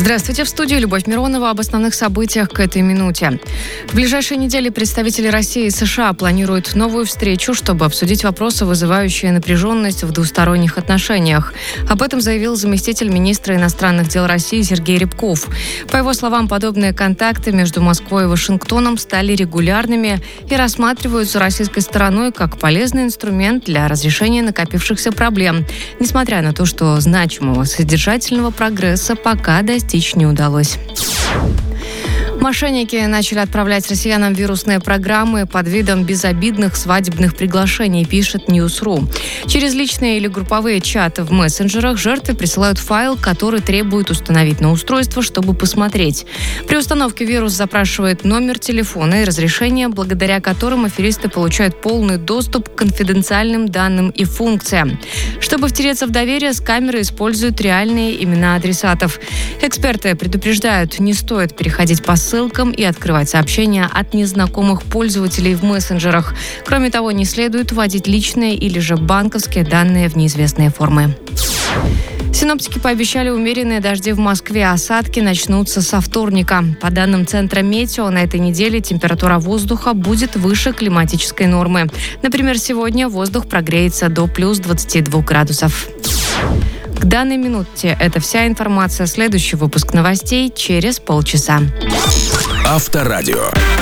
Здравствуйте, в студии Любовь Миронова об основных событиях к этой минуте. В ближайшие недели представители России и США планируют новую встречу, чтобы обсудить вопросы, вызывающие напряженность в двусторонних отношениях. Об этом заявил заместитель министра иностранных дел России Сергей Рябков. По его словам, подобные контакты между Москвой и Вашингтоном стали регулярными и рассматриваются российской стороной как полезный инструмент для разрешения накопившихся проблем, несмотря на то, что значимого содержательного прогресса пока достичь не удалось. Мошенники начали отправлять россиянам вирусные программы под видом безобидных свадебных приглашений, пишет News.ru. Через личные или групповые чаты в мессенджерах жертвы присылают файл, который требует установить на устройство, чтобы посмотреть. При установке вирус запрашивает номер телефона и разрешение, благодаря которым аферисты получают полный доступ к конфиденциальным данным и функциям. Чтобы втереться в доверие, скамеры используют реальные имена адресатов. Эксперты предупреждают, не стоит переходить по ссылкам и открывать сообщения от незнакомых пользователей в мессенджерах. Кроме того, не следует вводить личные или же банковские данные в неизвестные формы. Синоптики пообещали умеренные дожди в Москве. Осадки начнутся со вторника. По данным Центра метео, на этой неделе температура воздуха будет выше климатической нормы. Например, сегодня воздух прогреется до плюс 22 градусов. К данной минуте это вся информация. Следующий выпуск новостей через полчаса. Авторадио.